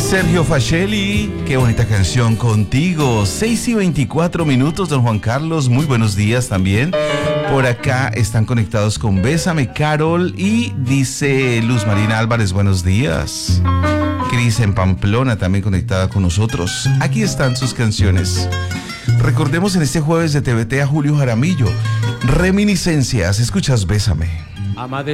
Sergio Facelli, qué bonita canción, Contigo. 6:24, don Juan Carlos, muy buenos días también. Por acá están conectados con Bésame, Carol, y dice Luz Marina Álvarez, buenos días. Cris en Pamplona también conectada con nosotros. Aquí están sus canciones. Recordemos en este jueves de TVT a Julio Jaramillo. Reminiscencias, escuchas Bésame. Ama de